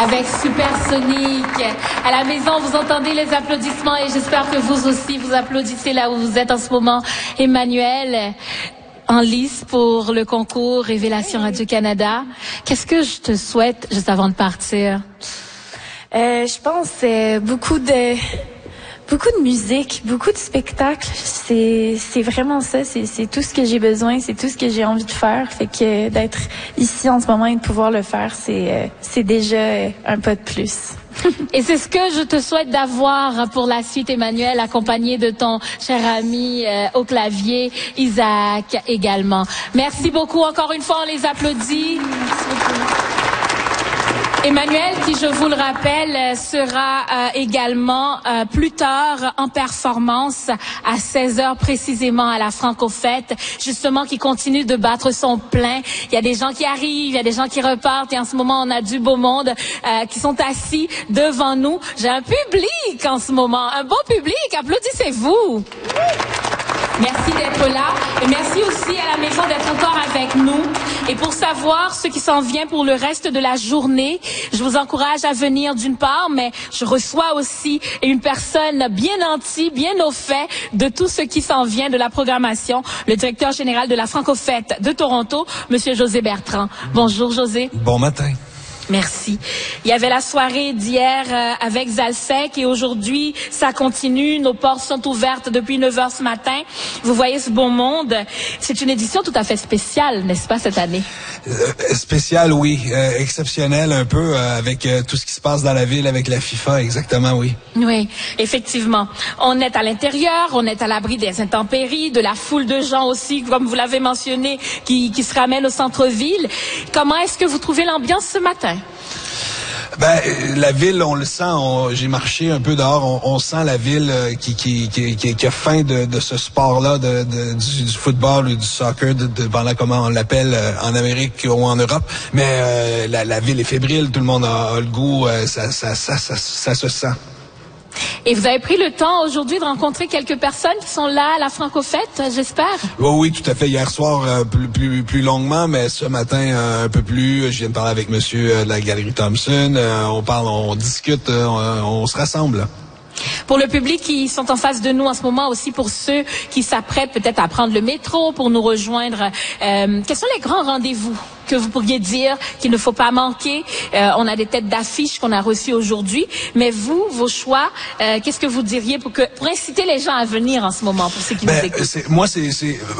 avec Supersonic. À la maison, vous entendez les applaudissements et j'espère que vous aussi, vous applaudissez là où vous êtes en ce moment. Emmanuel, en lice pour le concours Révélation Radio-Canada. Qu'est-ce que je te souhaite juste avant de partir? Je pense beaucoup de musique, beaucoup de spectacles. C'est vraiment ça. C'est tout ce que j'ai besoin. C'est tout ce que j'ai envie de faire. Fait que d'être ici en ce moment et de pouvoir le faire, c'est déjà un pas de plus. Et c'est ce que je te souhaite d'avoir pour la suite, Emmanuel, accompagné de ton cher ami au clavier, Isaac également. Merci beaucoup. Encore une fois, on les applaudit. Merci beaucoup. Emmanuel, qui, je vous le rappelle, sera également plus tard en performance à 16h précisément à la Franco-Fête, justement qui continue de battre son plein. Il y a des gens qui arrivent, il y a des gens qui repartent et en ce moment, on a du beau monde qui sont assis devant nous. J'ai un public en ce moment, un bon public. Applaudissez-vous. Merci d'être là et merci aussi à la maison d'être encore avec nous. Et pour savoir ce qui s'en vient pour le reste de la journée, je vous encourage à venir d'une part, mais je reçois aussi une personne bien nantie, bien au fait de tout ce qui s'en vient de la programmation, le directeur général de la Franco-Fête de Toronto, Monsieur José Bertrand. Bonjour José. Bon matin. Merci. Il y avait la soirée d'hier avec Zalsec et aujourd'hui, ça continue. Nos portes sont ouvertes depuis 9h ce matin. Vous voyez ce beau monde. C'est une édition tout à fait spéciale, n'est-ce pas, cette année? Spéciale, oui. Exceptionnelle un peu avec tout ce qui se passe dans la ville avec la FIFA, exactement, oui. Oui, effectivement. On est à l'intérieur, on est à l'abri des intempéries, de la foule de gens aussi, comme vous l'avez mentionné, qui se ramènent au centre-ville. Comment est-ce que vous trouvez l'ambiance ce matin? Ben, la ville, on le sent. J'ai marché un peu dehors. On sent la ville qui a faim de ce sport-là, du football ou du soccer, voilà comment on l'appelle en Amérique ou en Europe. Mais la ville est fébrile. Tout le monde a le goût. Ça se sent. Et vous avez pris le temps aujourd'hui de rencontrer quelques personnes qui sont là à la Franco-Fête, j'espère? Oui, tout à fait. Hier soir, plus longuement, mais ce matin, un peu plus. Je viens de parler avec monsieur de la Galerie Thompson. On discute, on se rassemble. Pour le public qui sont en face de nous en ce moment, aussi pour ceux qui s'apprêtent peut-être à prendre le métro pour nous rejoindre, quels sont les grands rendez-vous que vous pourriez dire qu'il ne faut pas manquer? On a des têtes d'affiche qu'on a reçues aujourd'hui, mais vous, vos choix, qu'est-ce que vous diriez pour inciter les gens à venir en ce moment, pour ceux qui nous écoutent? Moi,